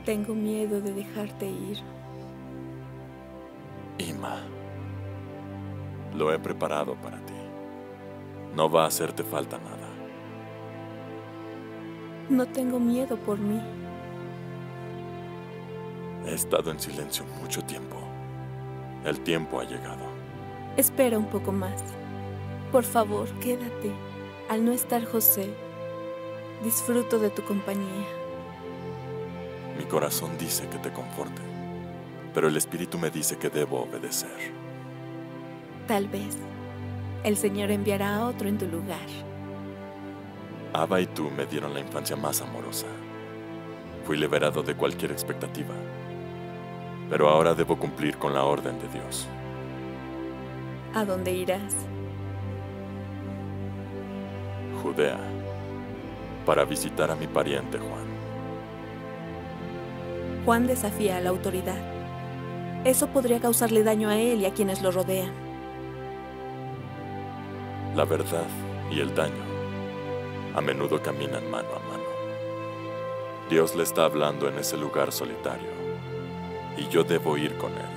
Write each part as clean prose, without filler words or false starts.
Tengo miedo de dejarte ir. Ima, lo he preparado para ti. No va a hacerte falta nada. No tengo miedo por mí. He estado en silencio mucho tiempo. El tiempo ha llegado. Espera un poco más. Por favor, quédate. Al no estar José, disfruto de tu compañía. Mi corazón dice que te conforte, pero el espíritu me dice que debo obedecer. Tal vez el Señor enviará a otro en tu lugar. Abba y tú me dieron la infancia más amorosa. Fui liberado de cualquier expectativa, pero ahora debo cumplir con la orden de Dios. ¿A dónde irás? Judea, para visitar a mi pariente Juan. Juan desafía a la autoridad. Eso podría causarle daño a él y a quienes lo rodean. La verdad y el daño a menudo caminan mano a mano. Dios le está hablando en ese lugar solitario y yo debo ir con él.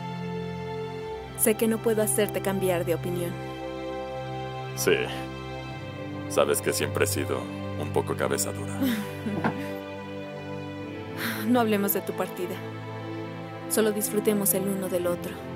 Sé que no puedo hacerte cambiar de opinión. Sí, sabes que siempre he sido un poco cabeza dura. No hablemos de tu partida. Solo disfrutemos el uno del otro.